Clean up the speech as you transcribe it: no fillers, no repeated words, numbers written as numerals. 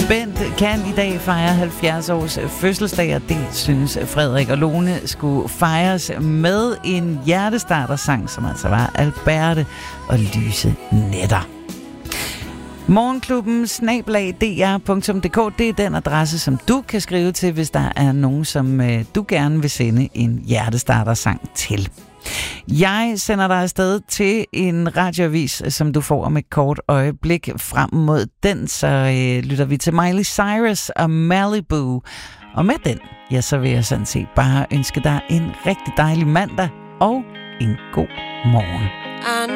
Bent kan i dag fejre 70 års fødselsdag, og det synes Frederik og Lone skulle fejres med en hjertestartersang, som altså var Alberte og Lyse Nætter. Morgenklubben @dr.dk. Det er den adresse, som du kan skrive til, hvis der er nogen, som du gerne vil sende en hjertestartersang til. Jeg sender dig afsted til en radioavis, som du får om et kort øjeblik. Frem mod den, så lytter vi til Miley Cyrus og Malibu. Og med den, ja, så vil jeg sådan set bare ønske dig en rigtig dejlig mandag og en god morgen.